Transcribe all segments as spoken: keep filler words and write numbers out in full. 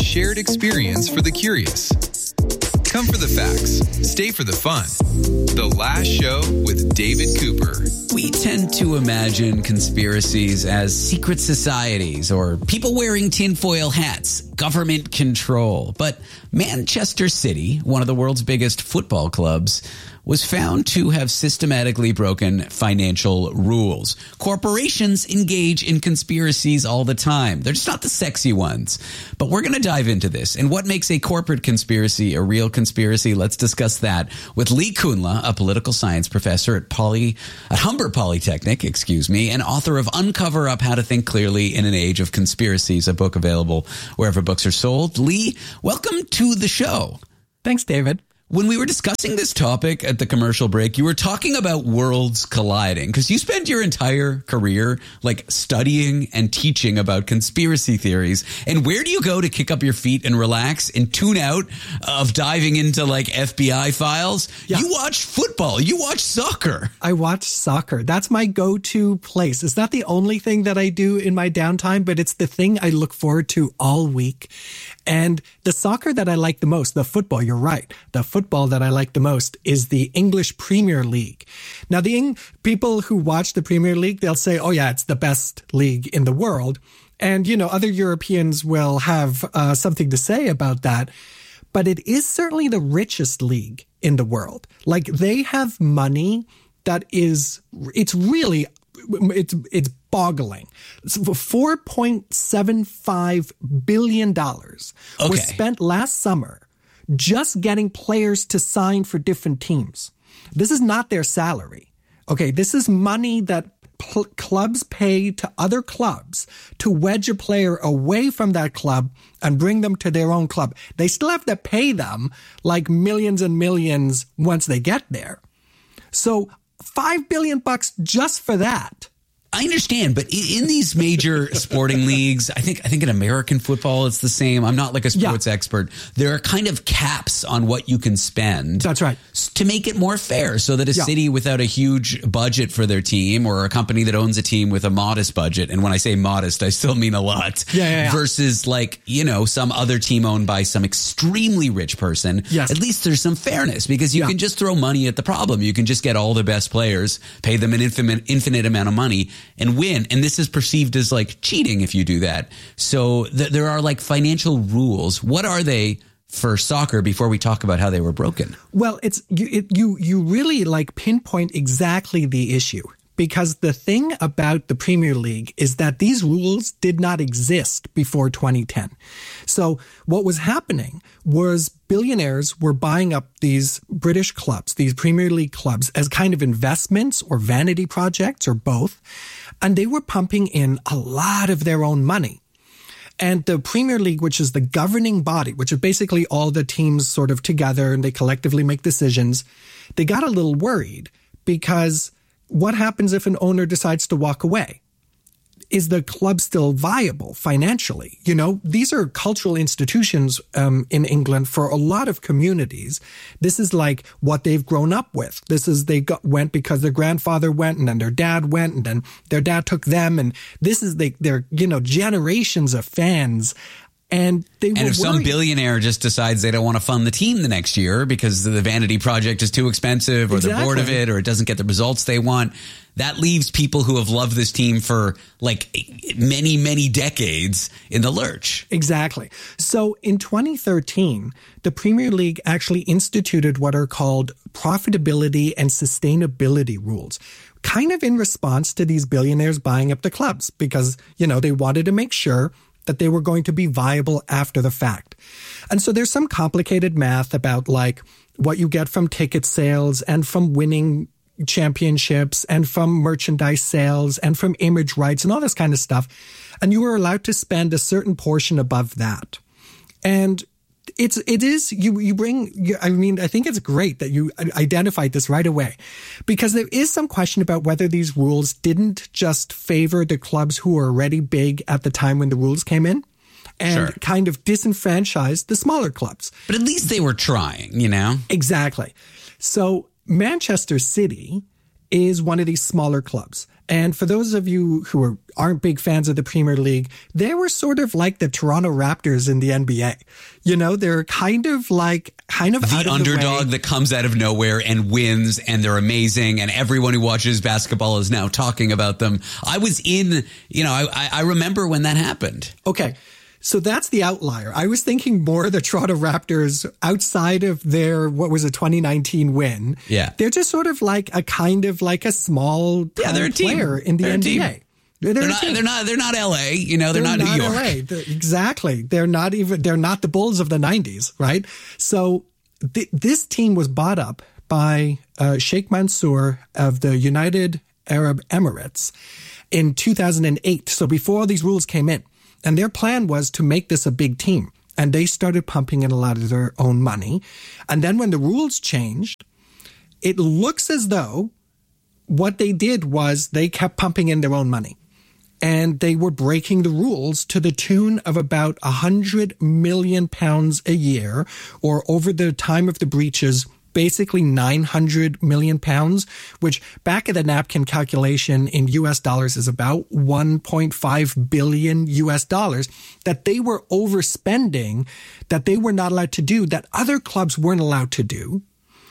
shared experience for the curious. Come for the facts, stay for the fun. The Last Show with David Cooper. We tend to imagine conspiracies as secret societies or people wearing tinfoil hats, government control. But Manchester City, one of the world's biggest football clubs, was found to have systematically broken financial rules. Corporations engage in conspiracies all the time. They're just not the sexy ones. But we're going to dive into this. And what makes a corporate conspiracy a real conspiracy? Let's discuss that with Lee Kunla, a political science professor at Poly, at Humber Polytechnic, excuse me, and author of Uncover Up: How to Think Clearly in an Age of Conspiracies, a book available wherever books are sold. Lee, welcome to the show. Thanks, David. When we were discussing this topic at the commercial break, you were talking about worlds colliding because you spent your entire career like studying and teaching about conspiracy theories. And where do you go to kick up your feet and relax and tune out of diving into like F B I files? Yeah. You watch football. You watch soccer. I watch soccer. That's my go-to place. It's not the only thing that I do in my downtime, but it's the thing I look forward to all week. And the soccer that I like the most, the football, you're right. The football that I like the most is the English Premier League. Now, the Eng- people who watch the Premier League, they'll say, oh, yeah, it's the best league in the world. And, you know, other Europeans will have uh, something to say about that. But it is certainly the richest league in the world. Like, they have money that is, it's really, it's it's boggling. four point seven five billion dollars okay. was spent last summer just getting players to sign for different teams. This is not their salary. Okay, this is money that pl- clubs pay to other clubs to wedge a player away from that club and bring them to their own club. They still have to pay them like millions and millions once they get there. So five billion bucks just for that. I understand, but in these major sporting leagues, I think I think in American football it's the same. I'm not like a sports yeah. expert. There are kind of caps on what you can spend. That's right. To make it more fair so that a yeah. city without a huge budget for their team or a company that owns a team with a modest budget, and when I say modest, I still mean a lot, yeah, yeah, yeah. versus like, you know, some other team owned by some extremely rich person. Yes. At least there's some fairness because you yeah. can just throw money at the problem. You can just get all the best players, pay them an infinite, infinite amount of money and win. And this is perceived as like cheating if you do that. So th- there are like financial rules. What are they for soccer before we talk about how they were broken? Well, it's you, it, you, you really like pinpoint exactly the issue. Because the thing about the Premier League is that these rules did not exist before twenty ten. So what was happening was billionaires were buying up these British clubs, these Premier League clubs, as kind of investments or vanity projects or both. And they were pumping in a lot of their own money. And the Premier League, which is the governing body, which is basically all the teams sort of together and they collectively make decisions, they got a little worried because what happens if an owner decides to walk away? Is the club still viable financially? You know, these are cultural institutions um, in England for a lot of communities. This is like what they've grown up with. This is they got, went because their grandfather went and then their dad went and then their dad took them. And this is they, their, you know, generations of fans. And they were And if worried. some billionaire just decides they don't want to fund the team the next year because the vanity project is too expensive or Exactly. they're bored of it or it doesn't get the results they want, that leaves people who have loved this team for like many, many decades in the lurch. Exactly. So in twenty thirteen, the Premier League actually instituted what are called profitability and sustainability rules, kind of in response to these billionaires buying up the clubs because, you know, they wanted to make sure that they were going to be viable after the fact. And so there's some complicated math about like what you get from ticket sales and from winning championships and from merchandise sales and from image rights and all this kind of stuff. And you were allowed to spend a certain portion above that. And it's, it is, you, you bring, you, I mean, I think it's great that you identified this right away because there is some question about whether these rules didn't just favor the clubs who were already big at the time when the rules came in and Sure. kind of disenfranchised the smaller clubs. But at least they were trying, you know? Exactly. So Manchester City is one of these smaller clubs. And for those of you who are, aren't big fans of the Premier League, they were sort of like the Toronto Raptors in the N B A. You know, they're kind of like, kind of the out of underdog the way. that comes out of nowhere and wins, and they're amazing, and everyone who watches basketball is now talking about them. I was in, you know, I, I remember when that happened. Okay. So that's the outlier. I was thinking more the Toronto Raptors outside of their, what was a twenty nineteen win. Yeah. They're just sort of like a kind of like a small yeah, they're a team. player in the they're N B A. They're, They're, not, they're not. They're not L A. You know, they're, they're not, not New York. L A. They're, exactly. They're not even. They're not the Bulls of the nineties, right? So th- this team was bought up by uh, Sheikh Mansour of the United Arab Emirates in two thousand eight. So before all these rules came in, and their plan was to make this a big team, and they started pumping in a lot of their own money. And then when the rules changed, it looks as though what they did was they kept pumping in their own money. And they were breaking the rules to the tune of about one hundred million pounds a year, or over the time of the breaches, basically nine hundred million pounds, which back of the napkin calculation in U S dollars is about one point five billion U S dollars that they were overspending, that they were not allowed to do, that other clubs weren't allowed to do.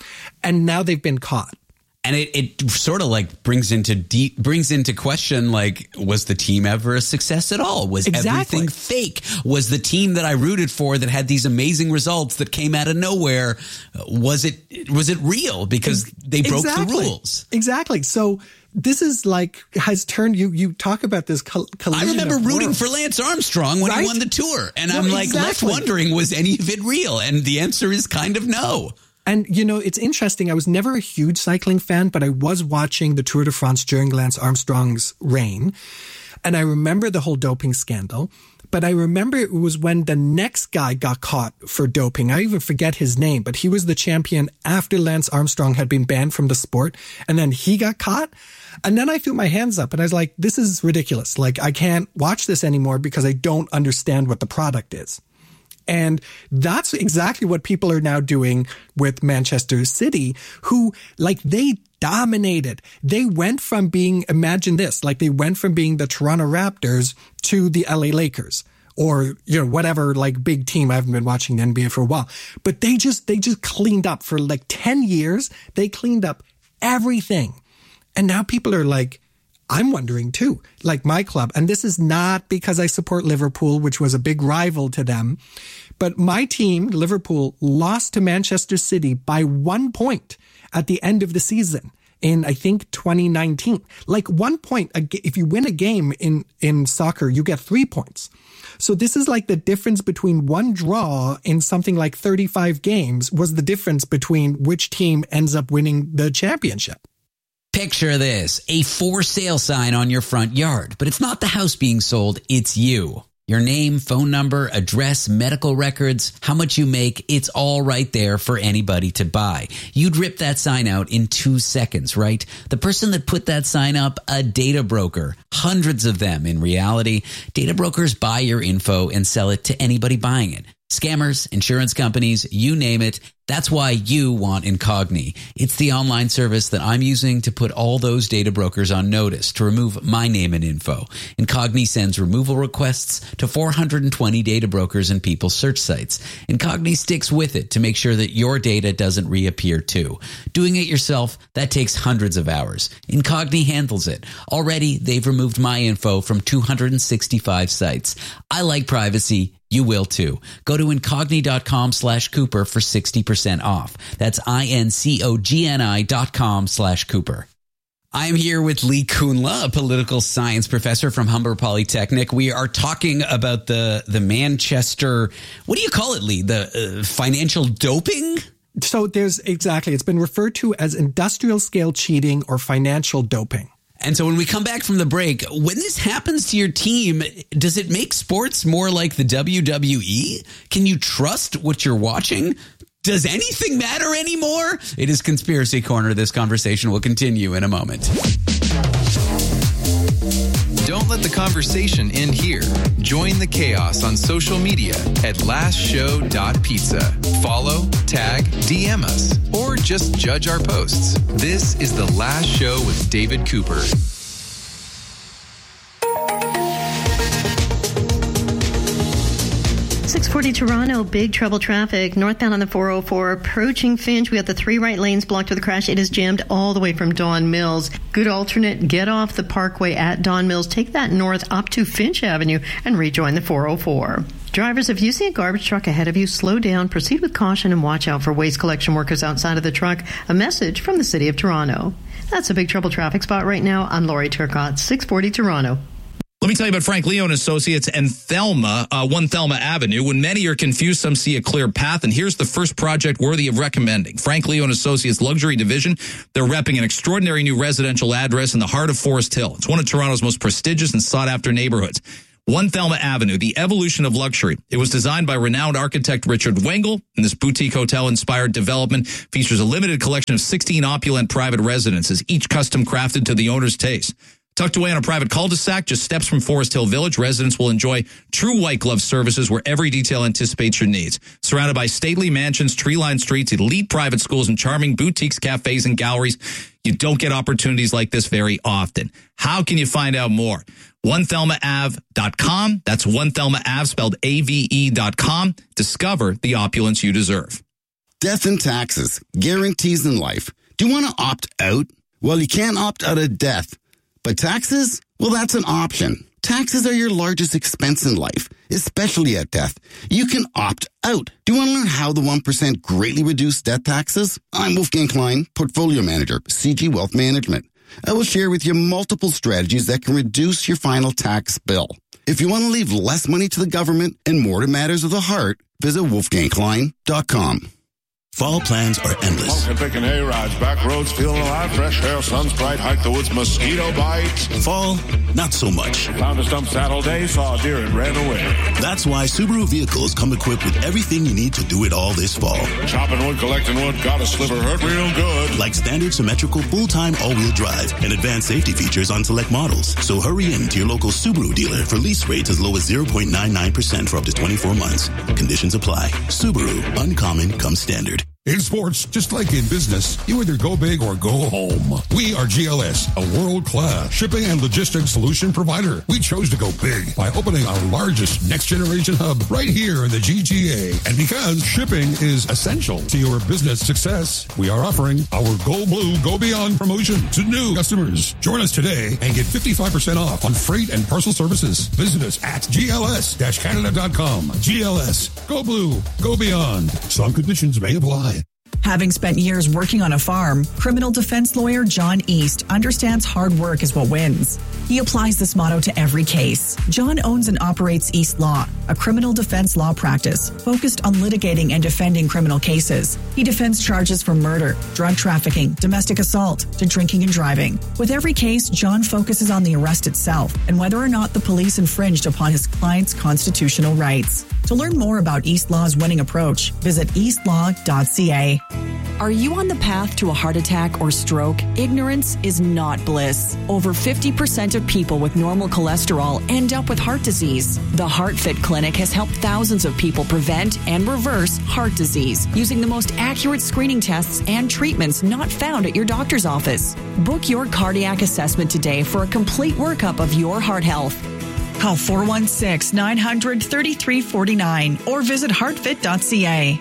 And now they've been caught. And it, it sort of like brings into deep, brings into question, like, was the team ever a success at all? Was exactly. everything fake? Was the team that I rooted for that had these amazing results that came out of nowhere, was it, was it real? Because they broke exactly. the rules. Exactly. So this is like, has turned you, you talk about this col- collision. I remember rooting worlds. for Lance Armstrong when right? he won the tour. And no, I'm like exactly. left wondering, was any of it real? And the answer is kind of no. And, you know, it's interesting. I was never a huge cycling fan, but I was watching the Tour de France during Lance Armstrong's reign. And I remember the whole doping scandal. But I remember it was when the next guy got caught for doping. I even forget his name, but he was the champion after Lance Armstrong had been banned from the sport. And then he got caught. And then I threw my hands up and I was like, this is ridiculous. Like, I can't watch this anymore because I don't understand what the product is. And that's exactly what people are now doing with Manchester City, who, like, they dominated. They went from being, imagine this, like they went from being the Toronto Raptors to the L A Lakers, or, you know, whatever, like, big team. I haven't been watching the N B A for a while, but they just, they just cleaned up for like ten years. They cleaned up everything. And now people are like, I'm wondering too, like my club, and this is not because I support Liverpool, which was a big rival to them, but my team, Liverpool, lost to Manchester City by one point at the end of the season in, I think, twenty nineteen. Like one point, if you win a game in, in soccer, you get three points. So this is like the difference between one draw in something like thirty-five games was the difference between which team ends up winning the championship. Picture this, a for sale sign on your front yard, but it's not the house being sold, it's you. Your name, phone number, address, medical records, how much you make, it's all right there for anybody to buy. You'd rip that sign out in two seconds, right? The person that put that sign up, a data broker, hundreds of them in reality. Data brokers buy your info and sell it to anybody buying it. Scammers, insurance companies, you name it. That's why you want Incogni. It's the online service that I'm using to put all those data brokers on notice to remove my name and info. Incogni sends removal requests to four hundred twenty data brokers and people's search sites. Incogni sticks with it to make sure that your data doesn't reappear too. Doing it yourself, that takes hundreds of hours. Incogni handles it. Already, they've removed my info from two hundred sixty-five sites. I like privacy. You will too. Go to Incogni.com slash Cooper for sixty percent off. That's I-N-C-O-G-N-I dot com slash Cooper. I'm here with Lee Kunla, a political science professor from Humber Polytechnic. We are talking about the, the Manchester, what do you call it, Lee? The uh, financial doping? So there's exactly, it's been referred to as industrial scale cheating or financial doping. And so when we come back from the break, when this happens to your team, does it make sports more like the W W E? Can you trust what you're watching? Does anything matter anymore? It is Conspiracy Corner. This conversation will continue in a moment. Don't let the conversation end here. Join the chaos on social media at last show dot pizza. Follow, tag, D M us, or just judge our posts. This is The Last Show with David Cooper. six forty Toronto, big trouble traffic. Northbound on the four oh four, approaching Finch. We have the three right lanes blocked with a crash. It is jammed all the way from Don Mills. Good alternate, get off the parkway at Don Mills, take that north up to Finch Avenue, and rejoin the four oh four. Drivers, if you see a garbage truck ahead of you, slow down, proceed with caution, and watch out for waste collection workers outside of the truck. A message from the City of Toronto. That's a big trouble traffic spot right now. I'm Lori Turcott, six forty Toronto. Let me tell you about Frank Leo and Associates and Thelma, uh, one Thelma Avenue. When many are confused, some see a clear path, and here's the first project worthy of recommending. Frank Leo and Associates Luxury Division. They're repping an extraordinary new residential address in the heart of Forest Hill. It's one of Toronto's most prestigious and sought-after neighborhoods. one Thelma Avenue, the evolution of luxury. It was designed by renowned architect Richard Wengel, and this boutique hotel-inspired development features a limited collection of sixteen opulent private residences, each custom crafted to the owner's taste. Tucked away on a private cul-de-sac, just steps from Forest Hill Village, residents will enjoy true white glove services where every detail anticipates your needs. Surrounded by stately mansions, tree-lined streets, elite private schools, and charming boutiques, cafes, and galleries, you don't get opportunities like this very often. How can you find out more? one thelma ave dot com. That's one Thelma Ave, spelled A V E dot com. Discover the opulence you deserve. Death and taxes, guarantees in life. Do you want to opt out? Well, you can't opt out of death. But taxes? Well, that's an option. Taxes are your largest expense in life, especially at death. You can opt out. Do you want to learn how the one percent greatly reduce death taxes? I'm Wolfgang Klein, Portfolio Manager, C G Wealth Management. I will share with you multiple strategies that can reduce your final tax bill. If you want to leave less money to the government and more to matters of the heart, visit wolfgang klein dot com. Fall plans are endless. Smoking, picking hay rides, back roads, feeling alive, fresh air, sun's bright, hike the woods, mosquito bites. Fall, not so much. Found a stump saddle day, saw a deer and ran away. That's why Subaru vehicles come equipped with everything you need to do it all this fall. Chopping wood, collecting wood, got a sliver, hurt real good. Like standard symmetrical full-time all-wheel drive and advanced safety features on select models. So hurry in to your local Subaru dealer for lease rates as low as zero point nine nine percent for up to twenty-four months. Conditions apply. Subaru, uncommon comes standard. In sports, just like in business, you either go big or go home. We are G L S, a world-class shipping and logistics solution provider. We chose to go big by opening our largest next-generation hub right here in the G T A. And because shipping is essential to your business success, we are offering our Go Blue, Go Beyond promotion to new customers. Join us today and get fifty-five percent off on freight and parcel services. Visit us at G L S Canada dot com. G L S, Go Blue, Go Beyond. Some conditions may apply. Having spent years working on a farm, criminal defense lawyer John East understands hard work is what wins. He applies this motto to every case. John owns and operates East Law, a criminal defense law practice focused on litigating and defending criminal cases. He defends charges from murder, drug trafficking, domestic assault, to drinking and driving. With every case, John focuses on the arrest itself and whether or not the police infringed upon his client's constitutional rights. To learn more about East Law's winning approach, visit east law dot c a. Are you on the path to a heart attack or stroke? Ignorance is not bliss. Over fifty percent of people with normal cholesterol end up with heart disease. The HeartFit Clinic has helped thousands of people prevent and reverse heart disease using the most accurate screening tests and treatments not found at your doctor's office. Book your cardiac assessment today for a complete workup of your heart health. Call four one six, nine hundred, thirty-three forty-nine or visit heart fit dot c a.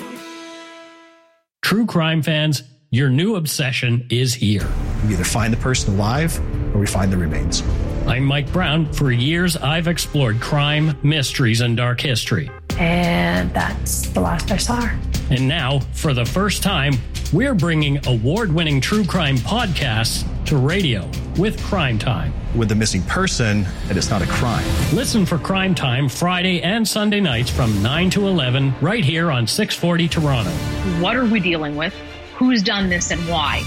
True crime fans, your new obsession is here. We either find the person alive or we find the remains. I'm Mike Brown. For years, I've explored crime, mysteries, and dark history. And that's the last I saw her. And now, for the first time, we're bringing award-winning true crime podcasts to radio with Crime Time. With the missing person, and it's not a crime. Listen for Crime Time Friday and Sunday nights from nine to eleven right here on six forty Toronto. What are we dealing with? Who's done this and why?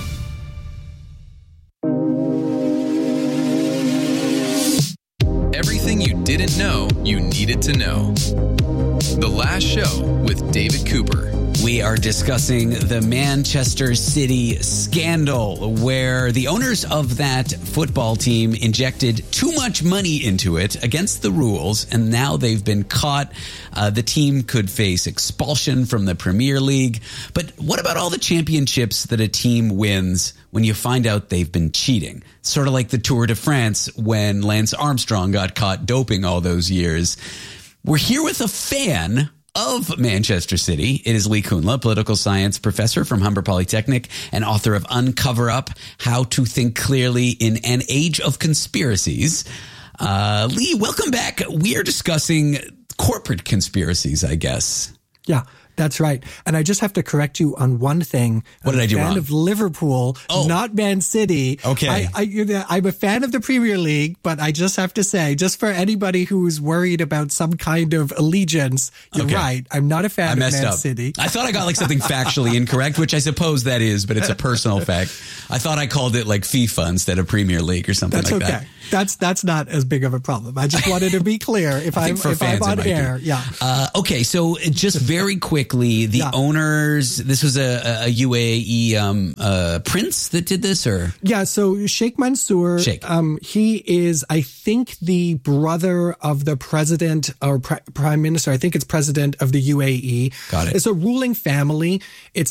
Everything you didn't know you needed to know. The Last Show with David Cooper. We are discussing the Manchester City scandal, where the owners of that football team injected too much money into it against the rules, and now they've been caught. Uh, the team could face expulsion from the Premier League. But what about all the championships that a team wins when you find out they've been cheating? Sort of like the Tour de France when Lance Armstrong got caught doping all those years. We're here with a fan of Manchester City. It is Lee Kunla, political science professor from Humber Polytechnic and author of Uncover Up, How to Think Clearly in an Age of Conspiracies. Uh, Lee, welcome back. We are discussing corporate conspiracies, I guess. Yeah, that's right. And I just have to correct you on one thing. What did I'm I do a fan wrong? of Liverpool, Oh. not Man City. Okay. I, I, you know, I'm a fan of the Premier League, but I just have to say, just for anybody who's worried about some kind of allegiance, you're Okay. right. I'm not a fan I of messed Man up. City. I thought I got like something factually incorrect, which I suppose that is, but it's a personal fact. I thought I called it like FIFA instead of Premier League or something That's like okay. that. That's that's not as big of a problem. I just wanted to be clear. If I I'm think for if I'm fans it on might be. air, yeah. Uh, okay, so just very quickly, the Yeah. owners. This was a, a U A E um, uh, prince that did this, or Yeah, so Sheikh Mansour, Sheikh. Um, he is, I think, the brother of the president or pri- prime minister. I think it's president of the U A E. Got it. It's a ruling family. It's